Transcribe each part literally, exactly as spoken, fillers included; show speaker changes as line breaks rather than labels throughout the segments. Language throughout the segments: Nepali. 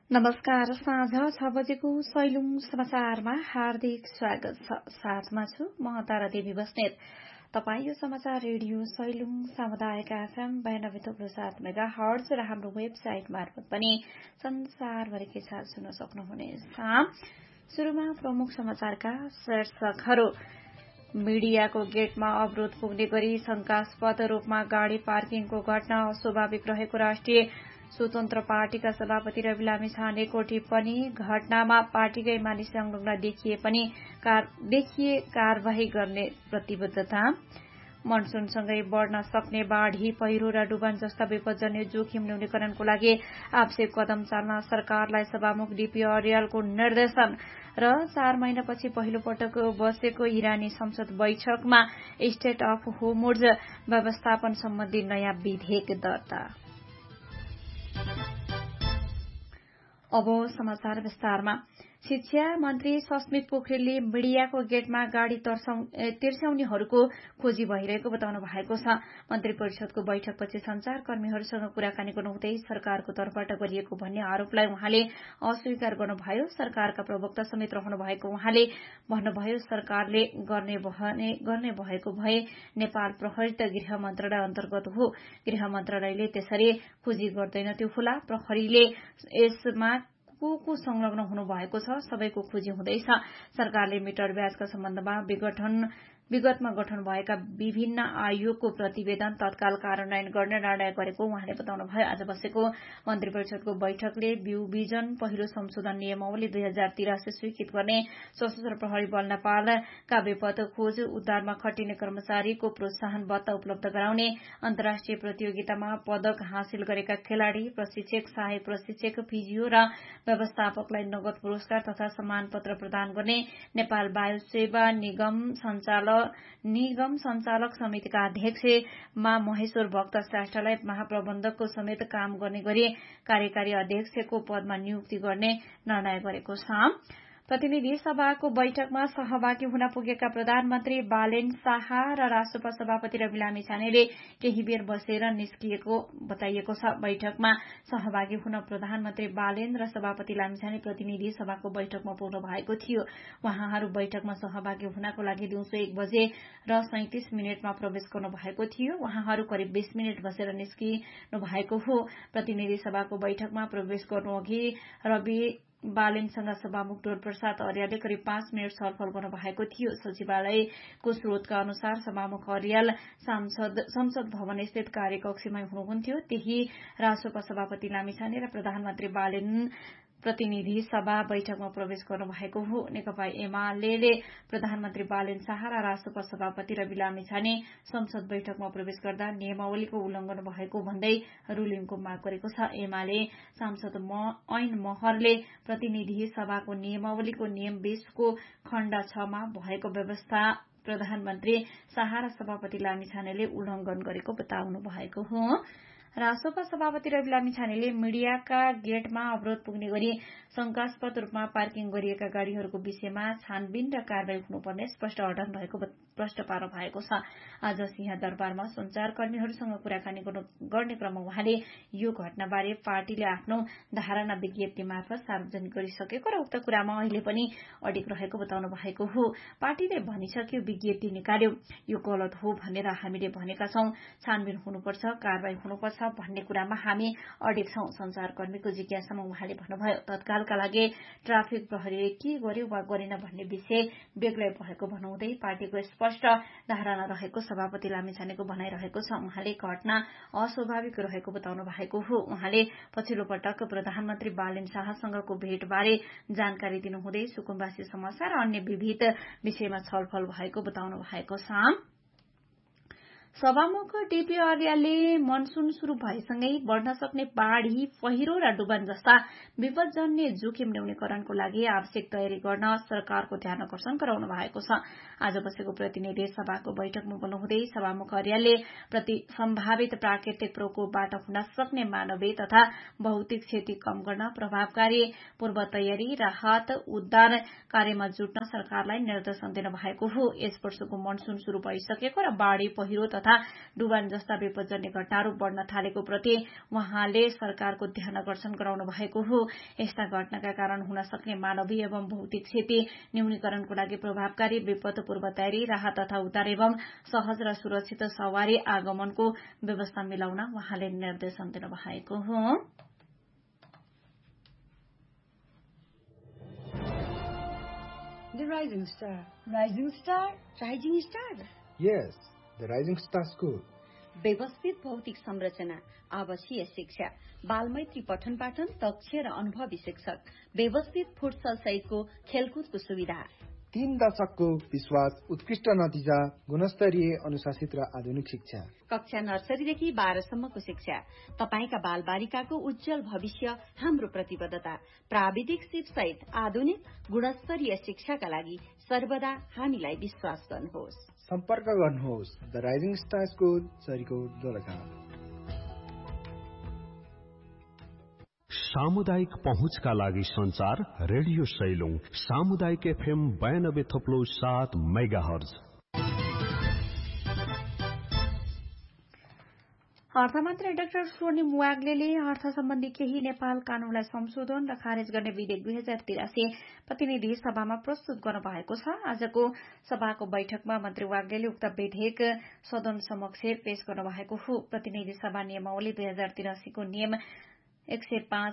नमस्कार। साँझ छ बजेको सैलुङ समाचारमा हार्दिक स्वागत छ। साथमा छु म तारा देवी बस्नेत। तपाईँ यो समाचार रेडियो सैलुङ सामुदायिक एफएम बयानब्बे थुप्रो सात मेगा हर्ज र हाम्रो वेबसाइट मार्फत पनि संसारभरिकै साथ सुन्न सक्नुहुनेछ। शुरूमा प्रमुख समाचारका शीर्षकहरू। मीडियाको गेटमा अवरोध पुग्ने गरी शंकास्पद रूपमा गाड़ी पार्किङको घटना अस्वाभाविक रहेको राष्ट्रिय स्वतन्त्र पार्टीका सभापति रवि लामिछानेको टिप्पणी। घटनामा पार्टीकै मानिस संलग्न देखिए पनि देखिए कार्यवाही गर्ने प्रतिबद्धता। मनसूनसँगै बढ़न सक्ने बाढ़ी, पहिरो र डुबान जस्ता विपदजन्य जोखिम न्यूनीकरणको लागि आवश्यक कदम चाल्न सरकारलाई सभामुख डीपी अर्यालको निर्देशन र चार महिनापछि पहिलो पटक बसेको इरानी संसद बैठकमा स्टेट अफ होर्मुज व्यवस्थापन सम्बन्धी नयाँ विधेयक दर्ता। अब समाचार विस्तारमा। शिक्षा मन्त्री सस्मित पोखरेलले मीडियाको गेटमा गाड़ी तिर्स्याउनेहरूको खोजी भइरहेको बताउनु भएको छ। मन्त्री परिषदको बैठकपछि संचारकर्मीहरूसँग कुराकानी गर्नुहुँदै सरकारको तर्फबाट गरिएको भन्ने आरोपलाई उहाँले अस्वीकार गर्नुभयो। सरकारका प्रवक्ता समेत रहनु भएको उहाँले भन्नुभयो, सरकारले गर्ने गर्ने भएको भए नेपाल प्रहरी त गृह मन्त्रालय अन्तर्गत हो, गृह मन्त्रालयले त्यसरी खोजी गर्दैनथ्यो होला। प्रहरीले यसमा को को संलग्न हुनु भएको छ, सबैको खोजी हुँदैछ। सरकारले मिटर ब्याजका सम्बन्धमा विघटन विगतमा गठन भएका विभिन्न आयोगको प्रतिवेदन तत्काल कार्यान्वयन गर्ने निर्णय गरेको उहाँले बताउनुभयो। आज बसेको मन्त्री परिषदको बैठकले ब्यू विजन पहिलो संशोधन नियमावली दुई हजार तिरासी स्वीकृत गर्ने, सशस्त्र प्रहरी बल नेपालका विपद खोज उद्धारमा खटिने कर्मचारीको प्रोत्साहन भत्ता उपलब्ध गराउने, अन्तर्राष्ट्रिय प्रतियोगितामा पदक हासिल गरेका खेलाड़ी, प्रशिक्षक, सहायक प्रशिक्षक, फिजियो र व्यवस्थापकलाई नगद पुरस्कार तथा सम्मान पत्र प्रदान गर्ने, नेपाल वायु सेवा निगम सञ्चालक निगम सञ्चालक समितिका अध्यक्ष मा महेश्वर भक्त श्रेष्ठलाई महाप्रबन्धकको समेत काम गर्ने गरी कार्यकारी अध्यक्षको पदमा नियुक्ति गर्ने निर्णय गरेको छ। प्रतिनिधि सभाको बैठकमा सहभागी हुन पुगेका प्रधानमन्त्री बालेन शाह र राष्ट्रपति सभापति रवि लामिछानेले केही बेर बसेर निस्किएको बताइएको छ। बैठकमा सहभागी हुन प्रधानमन्त्री बालेन र सभापति लामिछाने प्रतिनिधि सभाको बैठकमा पुग्नु भएको थियो। उहाँहरू बैठकमा सहभागी हुनको लागि दिउँसो एक बजे र सैंतिस मिनटमा प्रवेश गर्नु भएको थियो। उहाँहरू करिब बीस मिनट बसेर निस्किनु भएको हो। प्रतिनिधि सभाको बैठकमा प्रवेश गर्नु अघि रवि बालेनसँग सभामुख डोल प्रसाद अर्यालले करिब पाँच मिनट छलफल गर्नु भएको थियो। सचिवालयको स्रोतका अनुसार सभामुख अर्याल सांसद संसद भवन स्थित कार्यकक्षमै हुनुहुन्थ्यो। त्यही राष्ट्रपति सभापति लामिछाने र प्रधानमन्त्री बालेन प्रतिनिधि सभा बैठकमा प्रवेश गर्नु भएको हो। नेकपा एमाले प्रधानमन्त्री बालेन शाह र राष्ट्रपति सभापति रवि लामिछाने संसद बैठकमा प्रवेश गर्दा नियमावलीको उल्लंघन भएको भन्दै रुलिङको माग गरेको छ। एमाले सांसद ऐन महरले प्रतिनिधि सभाको नियमावलीको नियम बीसको खण्ड छमा भएको व्यवस्था प्रधानमन्त्री शाह र सभापति लामिछानेले उल्लंघन गरेको बताउनु भएको हो। राष्ट्रपति सभापति रवि लामिछानेले मीडियाका गेटमा अवरोध पुग्ने गरी शंकास्पद रूपमा पार्किङ गरिएका गाड़ीहरूको विषयमा छानबिन र कार्यवाही हुनुपर्ने स्पष्ट अडन रहेको प्रश्न पार्नु भएको छ। आज सिंहदरबारमा संचारकर्मीहरूसँग कुराकानी गर्ने क्रममा उहाँले यो घटनाबारे पार्टीले आफ्नो धारणा विज्ञप्ति मार्फत सार्वजनिक गरिसकेको र उक्त कुरामा अहिले पनि अडिग रहेको बताउनु भएको हो। पार्टीले भनिसक्यो, विज्ञप्ति निकाल्यो, यो गलत हो भनेर हामीले भनेका छौं। छानबिन हुनुपर्छ, कार्यवाही हुनुपर्छ भन्ने कुरामा हामी अडिग छौं, संचारकर्मीको जिज्ञासामा उहाँले भन्नुभयो। तत्कालका लागि ट्राफिक प्रहरीले के गर्यो वा गरेन भन्ने विषय बेग्लै भएको भन्नुहुँदै पार्टीको स्पष्ट धारणा रहेको सभापति लामिछानेको भनाइरहेको छ। उहाँले घटना अस्वाभाविक रहेको बताउनु भएको हो। उहाँले पछिल्लो पटक प्रधानमन्त्री बालेन शाहसँगको भेटबारे जानकारी दिनुहुँदै सुकुम्बासी समस्या र अन्य विविध विषयमा छलफल भएको बताउनु भएको छ। सभामुख डीपी अर्यालले मनसून शुरू भएसँगै बढ़न सक्ने बाढ़ी, पहिरो र डुबान जस्ता विपदजन्य जोखिम न्यूनीकरणको लागि आवश्यक तयारी गर्न सरकारको ध्यान आकर्षण गराउनु भएको छ। आज बसेको प्रतिनिधि सभाको बैठकमा बोल्नुहुँदै सभामुख अर्यालले प्रति सम्भावित प्राकृतिक प्रकोपबाट हुन सक्ने मानवीय तथा भौतिक क्षति कम गर्न प्रभावकारी पूर्व तयारी, राहत, उद्धार कार्यमा जुट्न सरकारलाई निर्देशन दिनु भएको हो। यस वर्षको मनसून शुरू भइसकेको र बाढ़ी, पहिरो तथा तथा डुबान जस्ता विपदजन्य घटनाहरू बढ़न थालेको प्रति उहाँले सरकारको ध्यान आकर्षण गराउनु भएको हो। यस्ता घटनाका कारण हुन सक्ने मानवीय एवं भौतिक क्षति न्यूनीकरणको लागि प्रभावकारी विपद पूर्व तयारी, राहत तथा उद्धार एवं सहज र सुरक्षित सवारी आगमनको व्यवस्था मिलाउन उहाँले निर्देशन दिनु भएको हो।
The Rising Star. Rising Star? Rising Star?
Yes, the Rising Star School.
व्यवस्थित भौतिक संरचना, आवासीय शिक्षा, बालमैत्री पठन पाठन, दक्ष र अनुभवी शिक्षक, व्यवस्थित फुटसल सहितको खेलकुदको सुविधा,
तीन दशकको विश्वास, उत्कृष्ट नतिजा, गुणस्तरीय अनुशासित र आधुनिक शिक्षा,
कक्षा नर्सरीदेखि बाह्रसम्मको शिक्षा, तपाईका बाल बालिकाको उज्जवल भविष्य हाम्रो प्रतिबद्धता, प्राविधिक सिप सहित आधुनिक गुणस्तरीय शिक्षाका लागि सर्वदा हामीलाई विश्वास गर्नुहोस्।
सम्पर्क गर्नुहोस् the rising star school, Sarikot, Dolakha.
सामुदायिक पहुँचका लागि संचार रेडियो सैलुङ सामुदायिक एफएम बयानब्बे थप्लो सात मेगाहर्ज।
अर्थमन्त्री डाक्टर स्वर्णिम वाग्लेले अर्थ सम्बन्धी केही नेपाल कानूनलाई संशोधन र खारेज गर्ने विधेयक दुई हजार तिरासी प्रतिनिधि सभामा प्रस्तुत गर्नु भएको छ। आजको सभाको बैठकमा मन्त्री वाग्लेले उक्त विधेयक सदन समक्ष पेश गर्नु भएको हो। प्रतिनिधि सभा नियमावली दुई हजार तिरासीको नियम एक सय पाँच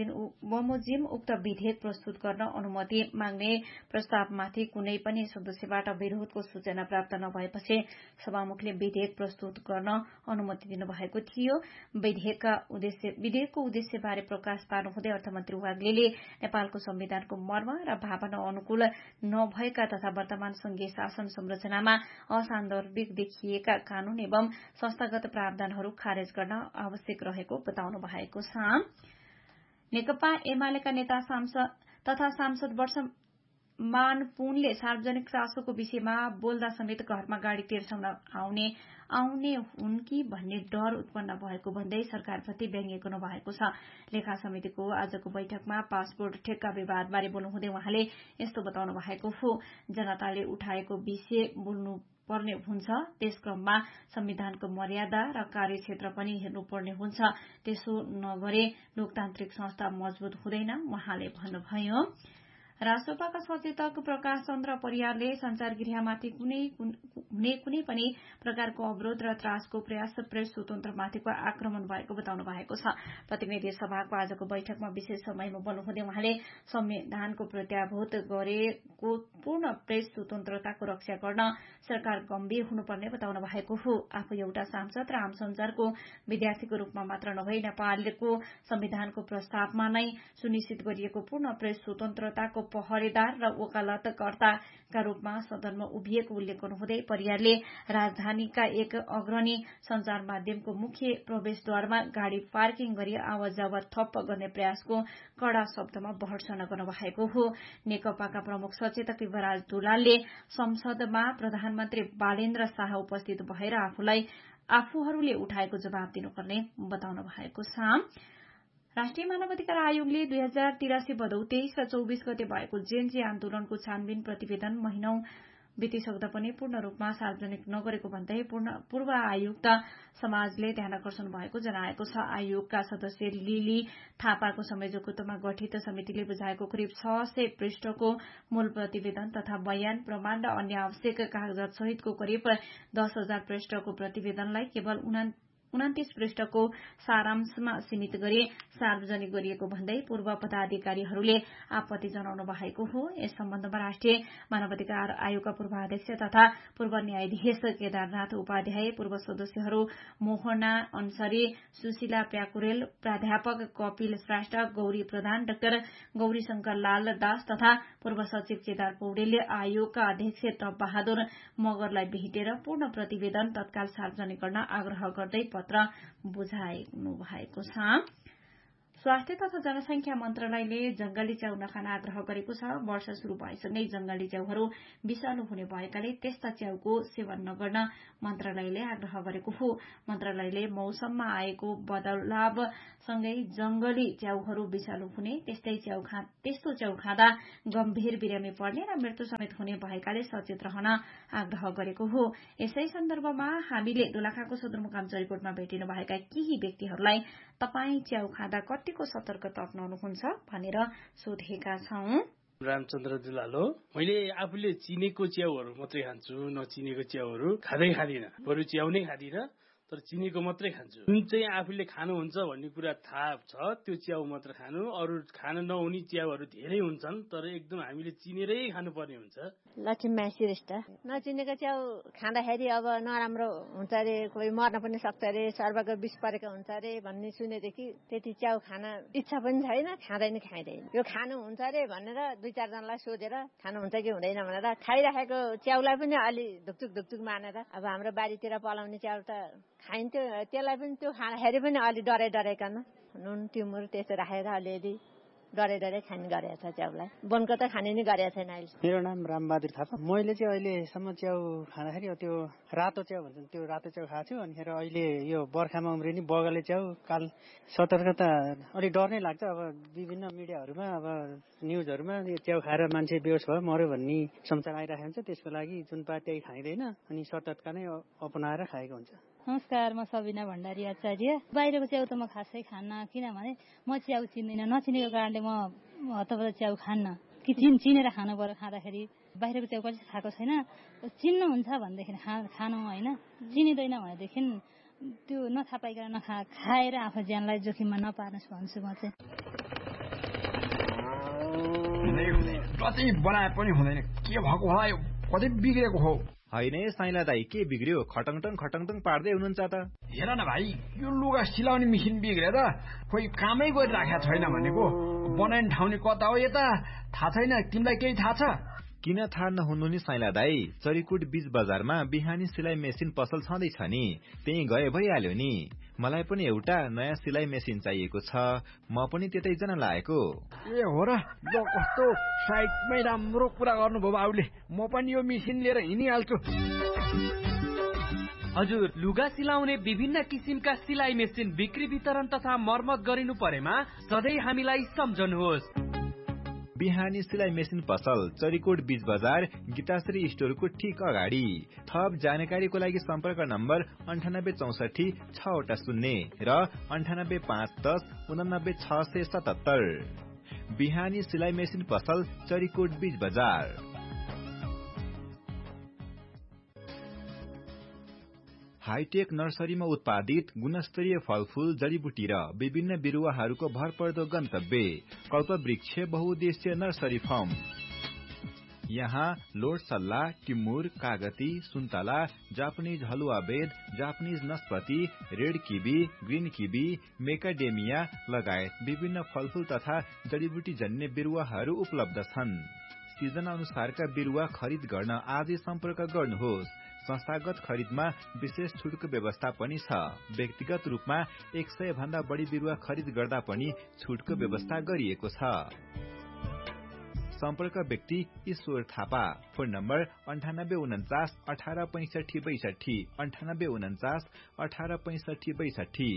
बमोजिम उक्त विधेयक प्रस्तुत गर्न अनुमति माग्ने प्रस्तावमाथि कुनै पनि सदस्यबाट विरोधको सूचना प्राप्त नभएपछि सभामुखले विधेयक प्रस्तुत गर्न अनुमति दिनुभएको थियो। विधेयकका उद्देश्य विधेयकको उद्देश्यबारे प्रकाश पार्नुहुँदै अर्थमन्त्री वाग्लेले नेपालको संविधानको मर्म र भावना अनुकूल नभएका तथा वर्तमान संघीय शासन संरचनामा असान्दर्भिक देखिएका कानून एवं संस्थागत प्रावधानहरू खारेज गर्न आवश्यक रहेको बताउनु भएको छ। नेकपा एमालेका नेता सांसद तथा सांसद वर्षमान पुनले सार्वजनिक चासोको विषयमा बोल्दा समेत घरमा गाड़ी तिर्साउन आउने आउने हुन् कि भन्ने डर उत्पन्न भएको भन्दै सरकारप्रति व्यङ्ग्य गर्नु भएको छ। लेखा समितिको आजको बैठकमा पासपोर्ट ठेक्का विवादबारे बोल्नुहुँदै उहाँले यस्तो बताउनु भएको हो। जनताले उठाएको विषय बोल्नु पर्ने हुन्छ, त्यस क्रममा संविधानको मर्यादा र कार्यक्षेत्र पनि हेर्नुपर्ने हुन्छ। त्यसो नगरे लोकतान्त्रिक संस्था मजबुत हुँदैन उहाँले भन्नुभयो। राष्ट्रपाका सचेतक प्रकाश चन्द्र परियारले संचार गृहमाथि कुनै हुने कुनै पनि प्रकारको अवरोध र त्रासको प्रयास प्रेस स्वतन्त्रमाथिको आक्रमण भएको बताउनु भएको छ। प्रतिनिधि सभाको आजको बैठकमा विशेष समयमा बोल्नुहुँदै उहाँले संविधानको प्रत्याभूत गरेको पूर्ण प्रेस स्वतन्त्रताको रक्षा गर्न सरकार गम्भीर हुनुपर्ने बताउनु भएको हो। आफू एउटा सांसद र आम संचारको विद्यार्थीको रूपमा मात्र नभई नेपालको संविधानको प्रस्तावमा नै सुनिश्चित गरिएको पूर्ण प्रेस स्वतन्त्रताको पहरेदार र वकालतकर्ताका रूपमा सदनमा उभिएको उल्लेख गर्नुहुँदै परियारले राजधानीका एक अग्रणी संचार माध्यमको मुख्य प्रवेशद्वारमा गाड़ी पार्किङ गरी आवाज जावत ठप्प गर्ने प्रयासको कड़ा शब्दमा भर्त्सना गर्नुभएको हो। नेकपाका प्रमुख सचेतक युवराज दुलालले संसदमा प्रधानमन्त्री बालेन्द्र शाह उपस्थित भएर आफूलाई आफूहरूले उठाएको जवाब दिनुपर्ने बताउनु भएको छ। राष्ट्रिय मानवाधिकार आयोगले दुई हजार तिरासी भदौ तेइस र चौबीस गते भएको जेएनजी आन्दोलनको छानबिन प्रतिवेदन महिनौ बितिसक्दा पनि पूर्ण रूपमा सार्वजनिक नगरेको भन्दै पूर्व आयुक्त समाजले ध्यान आकर्षण भएको जनाएको छ। आयोगका सदस्य लिली थापाको संयोजकत्वमा गठित समितिले बुझाएको करिब छ सय पृष्ठको मूल प्रतिवेदन तथा बयान प्रमाण र अन्य आवश्यक कागजात सहितको करिब दस हजार पृष्ठको प्रतिवेदनलाई केवल उनातीस पृष्ठको सारांशमा सीमित गरी सार्वजनिक गरिएको भन्दै पूर्व पदाधिकारीहरूले आपत्ति जनाउनु भएको हो। यस सम्बन्धमा राष्ट्रिय मानवाधिकार आयोगका पूर्व अध्यक्ष तथा पूर्व न्यायाधीश केदारनाथ उपाध्याय, पूर्व सदस्यहरू मोहना अन्सरी, सुशीला प्याकुरेल, प्राध्यापक कपिल श्रेष्ठ, गौरी प्रधान, डाक्टर गौरी शंकर लाल दास तथा पूर्व सचिव केदार पौडेलले आयोगका अध्यक्ष तप बहादुर मगरलाई भेटेर पूर्ण प्रतिवेदन तत्काल सार्वजनिक गर्न आग्रह गर्दै पत्र बुझाउनु भएको छ। स्वास्थ्य तथा जनसंख्या मन्त्रालयले जंगली च्याउ नखान आग्रह गरेको छ। वर्ष शुरू भएसँगै जंगली च्याउहरू विषालु हुने भएकाले त्यस्ता च्याउको सेवन नगर्न मन्त्रालयले आग्रह गरेको हो। मन्त्रालयले मौसममा आएको बदलावसँगै जंगली च्याउहरू विषालु हुने, त्यस्तै च्याउ खा त्यस्तो च्याउ खाँदा गम्भीर बिरामी पर्ने र मृत्यु समेत हुने भएकाले सचेत रहन आग्रह गरेको हो। यसै सन्दर्भमा हामीले दोलखाको सदरमुकाम चरीकोटमा भेटिनु भएका केही व्यक्तिहरूलाई तपाई च्याउ खाँदा कतिको सतर्कता अपनाउनुहुन्छ भनेर सोधेका छौं।
रामचन्द्र दुलाल हो। मैले आफूले चिनेको च्याउहरू मात्रै खान्छु, नचिनेको च्याउहरू खाँदै खाँदिन। बरु च्याउ नै खाँदिन, तर चिनेको मात्रै खान्छु। जुन चाहिँ आफूले खानुहुन्छ भन्ने कुरा थाहा छ त्यो च्याउ मात्र खानु। अरू खान नहुने च्याउहरू धेरै हुन्छन्, तर एकदम हामीले चिनेरै खानुपर्ने हुन्छ।
लक्ष्मी श्रेष्ठ। नचिनेको च्याउ खाँदाखेरि अब नराम्रो हुन्छ अरे, कोही मर्न पनि सक्छ अरे, सर्वको विष परेको हुन्छ अरे भन्ने सुनेदेखि त्यति च्याउ खान इच्छा पनि छैन, खाँदैन खाइँदैन। यो खानु हुन्छ अरे भनेर दुई चारजनालाई सोधेर खानुहुन्छ कि हुँदैन भनेर खाइराखेको च्याउलाई पनि अलि धुकधुक धुकधुक मानेर अब हाम्रो बारीतिर पलाउने च्याउ त खाइन्थ्यो, त्यसलाई पनि त्यो खाँदाखेरि पनि अलि डराइ डराइकन नुन टिमुर त्यस्तो राखेर अलिअलि डराइ डराइ खाने गरेको छ च्याउलाई। वनको त खाने नै गरेको छैन अहिले।
मेरो नाम रामबहादुर थापा। मैले चाहिँ अहिलेसम्म च्याउ खाँदाखेरि त्यो रातो च्याउ भन्छन् त्यो रातो च्याउ खाएको छु। अनिखेर अहिले यो बर्खामा उम्रिने बगले च्याउ काल सतर्कता अलिक डर नै लाग्छ। अब विभिन्न मिडियाहरूमा अब न्युजहरूमा यो च्याउ खाएर मान्छे बेहोस भयो मर्यो भन्ने समाचार आइरहेको हुन्छ। त्यसको लागि जुन पा त्यही खाइँदैन अनि सतर्कता नै अपनाएर खाएको हुन्छ।
नमस्कार, म सबिना भण्डारी आचार्य। बाहिरको च्याउ त म खासै खान्न, किनभने म च्याउ चिन्दिनँ। नचिनेको कारणले म हतपत च्याउ खान्न कि चिन चिनेर खानु पर्यो। खाँदाखेरि बाहिरको च्याउ कहिले खाएको छैन। चिन्नुहुन्छ भनेदेखि खानु होइन, चिनिँदैन भनेदेखि त्यो नथा पाइकन नखा खाएर आफू ज्यानलाई जोखिममा नपार्नुहोस् भन्छु म चाहिँ।
जति बनाए पनि हुँदैन, के भएको होला, यो कतै बिग्रेको हो।
होइन साइला दाई, के बिग्रियो? खटङटङ खटङटङ पार्दै हुनुहुन्छ त।
हेर न भाइ, यो लुगा सिलाउने मेसिन बिग्रेर खोइ कामै गरिराखेको छैन भनेको। बनाउने ठाउँले कता हो यता थाहा छैन। तिमीलाई केही थाहा छ?
किन थाहा नहुनु नि साइला दाई, चरीकोट बीच बजारमा बिहानी सिलाइ मेसिन पसल छँदैछ नि, त्यही गए भइहाल्यो नि। मलाई पनि एउटा नयाँ सिलाइ मेसिन चाहिएको छ, म पनि त्यतै जान लागेको।
ए हो र, ल कस्तो साइडमै राम्रो कुरा गर्नुभयो बाबुले। म पनि यो मेसिन लिएर हिँडिहाल्छु।
हजुर, लुगा सिलाउने विभिन्न किसिमका सिलाइ मेसिन बिक्री वितरण तथा मर्मत गरिनु परेमा सधैँ हामीलाई सम्झनुहोस्।
बिहानी सिलाइ मेसिन पसल चरीकोट बीच बजार गीताश्री स्टोरको ठिक अगाडि। थप जानकारीको लागि सम्पर्क नम्बर अन्ठानब्बे चौसठी छवटा शून्य र अन्ठानब्बे पाँच दस उनानब्बे छ सय सतहत्तर। बिहानी सिलाइ मेसिन पसल चरीकोट बीच बजार। हाईटेक नर्सरीमा उत्पादित गुणस्तरीय फलफूल, जडीबुटी र विभिन्न बिरुवाहरूको भरपर्दो गन्तव्य कल्पवृक्ष बहुउद्देश्य नर्सरी फार्म। यहाँ लोड सल्ला, टिमुर, कागती, सुन्तला, जापानिज हलुवा बेद, Japanese नस्पति, red kiwi, green kiwi, मेकाडेमिया लगायत विभिन्न फलफूल तथा जडीबुटी जन्य बिरुवाहरू उपलब्ध छन्। सिजन अनुसारका बिरुवा खरिद गर्न आजै सम्पर्क गर्नुहोस्। संस्थागत खरिदमा विशेष छुटको व्यवस्था पनि छ। व्यक्तिगत रूपमा एक सय भन्दा बढी बिरुवा खरिद गर्दा पनि छुटको व्यवस्था गरिएको छ। सम्पर्क व्यक्ति ईश्वर थापा। फोन नम्बर अन्ठानब्बे उन्चास अठार पैंसठी बैसठी अन्ठानब्बे उन्चास अठार पैंसठी बैसठी।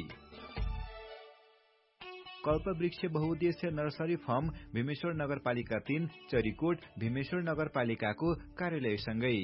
कल्पवृक्ष बहुउद्देश्य नर्सरी फार्म भीमेश्वर नगरपालिका तीन चरीकोट भीमेश्वर नगरपालिकाको कार्यालयसँगै।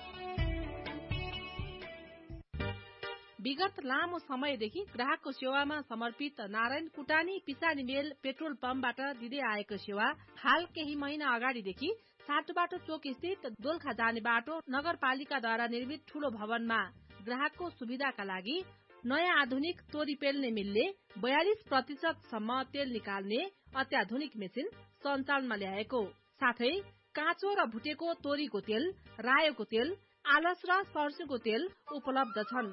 विगत लामो समयदेखि ग्राहकको सेवामा समर्पित नारायण कुटानी पिसानी मेल पेट्रोल पम्पबाट दिँदै आएको सेवा हाल केही महिना अगाडिदेखि साटोबाटो चोक स्थित दोलखा जाने बाटो नगरपालिकाद्वारा निर्मित ठूलो भवनमा ग्राहकको सुविधाका लागि नयाँ आधुनिक तोरी पेल्ने मिलले बयालिस प्रतिशत सम्म तेल निकाल्ने अत्याधुनिक मेसिन सञ्चालनमा ल्याएको साथै काँचो र भुटेको तोरीको तेल, रायोको तेल, आलस र सर्स्युको तेल उपलब्ध छन्।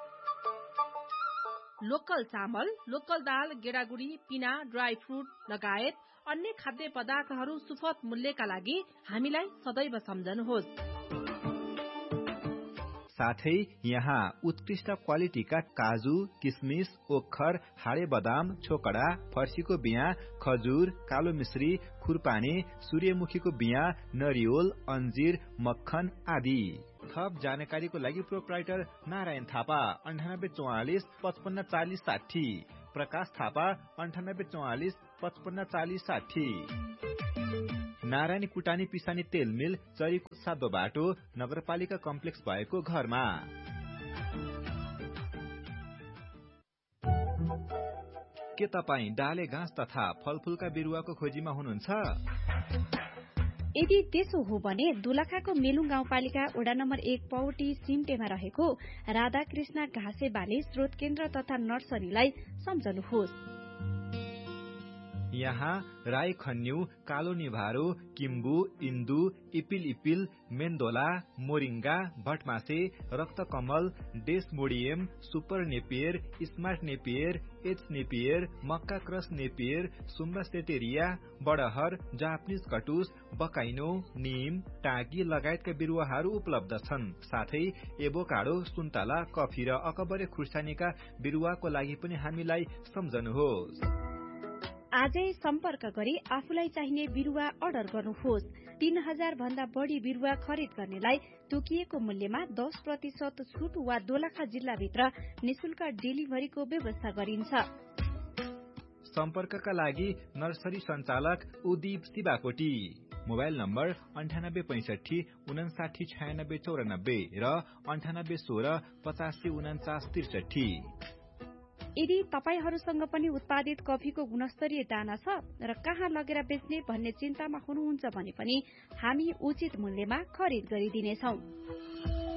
लोकल चामल, लोकल दाल, गेडागुडी, पिना, ड्राई फ्रुट लगायत अन्य खाद्य पदार्थहरू सुपथ मूल्यका लागि हामीलाई सदैव सम्झनुहोस्।
साथै यहाँ उत्कृष्ट क्वालिटीका काजु, किसमिस, ओखर, हाडे बदाम, छोकडा, फर्सीको बिया, खजुर, कालो मिश्री, खुरपानी, सूर्यमुखीको बिया, नरिवल, अन्जीर, मक्खन आदि। थप जानकारीको लागि प्रोप्राइटर नारायण थापा अन्ठानब्बे चौवालिस पचपन्न चालिस साठी, प्रकाश थापा अन्ठानब्बे चौवालिस पचपन्न चालिस साठी। नारायणी कुटानी पिसानी तेल मिल, चरीको सातो बाटो, नगरपालिका कम्प्लेक्स भएको घरमा। के तपाईँ डाले घाँस तथा फलफूलका बिरुवाको खोजीमा हुनुहुन्छ?
यदि त्यसो हो भने दोलखाको मेलुङ गाउँपालिका वडा नम्बर एक पौटी सिमटेमा रहेको राधाकृष्ण घाँसे बाली स्रोत केन्द्र तथा नर्सरीलाई सम्झनुहोस्।
यहाँ राई खन्यु, कालो निभारो, किम्बु, इन्दु, इपिल इपिल, मेन्दोला, moringa, भटमासे, रक्तकमल, डेसमोडियम, super Napier, smart Napier, H Napier, मक्का क्रस नेपियर, सुम्बा सेटेरिया, बडहर, जापानिज कटुस, बकाइनो, निम, टाँकी लगायतका बिरुवाहरू उपलब्ध छन्। साथै एभोकाडो, सुन्तला, कफी र अकबरे खुर्सानीका बिरुवाको लागि पनि हामीलाई सम्झनुहोस्।
आजै सम्पर्क गरी आफूलाई चाहिने बिरुवा अर्डर गर्नुहोस्। तीन हजार भन्दा बढी बिरुवा खरिद गर्नेलाई तोकिएको मूल्यमा दस प्रतिशत छुट वा दोलखा जिल्लाभित्र निशुल्क डेलिभरीको व्यवस्था गरिन्छ।
सम्पर्कका लागि नर्सरी सञ्चालक उदीप शिवाकोटी, मोबाइल नम्बर अन्ठानब्बे पैंसठी उनासाठी छयानब्बे चौरानब्बे र अन्ठानब्बे सोह्र पचासी उनाचास त्रिसठी।
यदि तपाईहरूसँग पनि उत्पादित कफीको गुणस्तरीय दाना छ र कहाँ लगेर बेच्ने भन्ने चिन्तामा हुनुहुन्छ भने पनि हामी उचित मूल्यमा खरिद गरिदिनेछौँ।